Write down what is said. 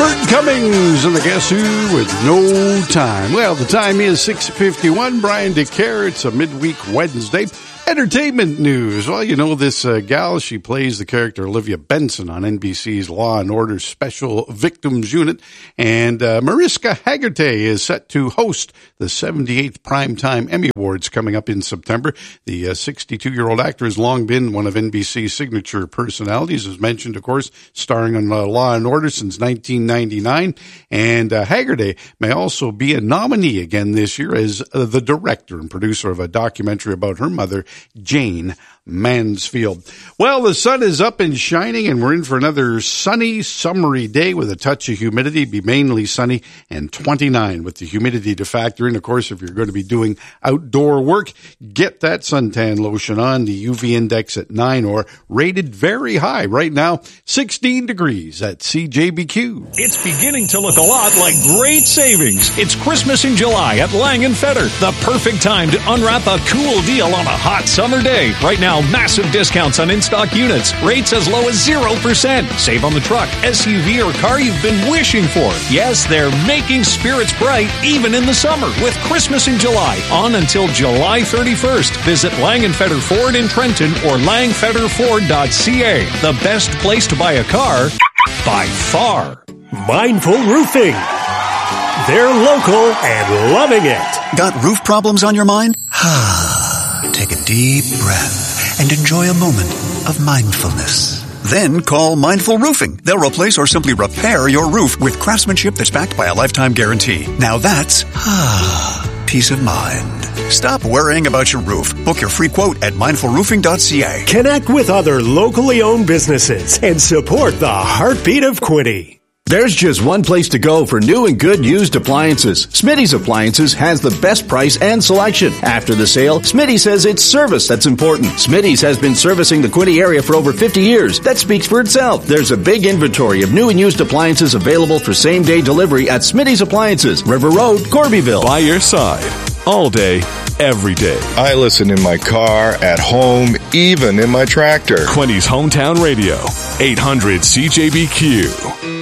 Burton Cummings and the Guess Who with No Time. Well, the time is 6:51. Brian DeCare. It's a midweek Wednesday. Entertainment news. Well, you know this gal. She plays the character Olivia Benson on NBC's Law and Order Special Victims Unit. And Mariska Hargitay is set to host the 78th Primetime Emmy Awards coming up in September. The 62-year-old actor has long been one of NBC's signature personalities, as mentioned, of course, starring on Law and Order since 1999. And Hargitay may also be a nominee again this year as the director and producer of a documentary about her mother, Jane Mansfield. Well, the sun is up and shining, and we're in for another sunny, summery day with a touch of humidity. Be mainly sunny and 29 with the humidity to factor in. Of course, if you're going to be doing outdoor work, get that suntan lotion on. The UV index at 9 or rated very high. Right now, 16 degrees at CJBQ. It's beginning to look a lot like great savings. It's Christmas in July at Lang & Fedder. The perfect time to unwrap a cool deal on a hot summer day. Right now, massive discounts on in-stock units. Rates as low as 0%. Save on the truck, SUV, or car you've been wishing for. Yes, they're making spirits bright even in the summer with Christmas in July on until July 31st. Visit Lang & Fedder Ford in Trenton or langfedderford.ca. The best place to buy a car by far. Mindful Roofing. They're local and loving it. Got roof problems on your mind? Take a deep breath and enjoy a moment of mindfulness. Then call Mindful Roofing. They'll replace or simply repair your roof with craftsmanship that's backed by a lifetime guarantee. Now that's peace of mind. Stop worrying about your roof. Book your free quote at mindfulroofing.ca. Connect with other locally owned businesses and support the heartbeat of Quinte. There's just one place to go for new and good used appliances. Smitty's Appliances has the best price and selection. After the sale, Smitty says it's service that's important. Smitty's has been servicing the Quinte area for over 50 years. That speaks for itself. There's a big inventory of new and used appliances available for same-day delivery at Smitty's Appliances, River Road, Corbyville. By your side, all day, every day. I listen in my car, at home, even in my tractor. Quinte's Hometown Radio, 800 CJBQ.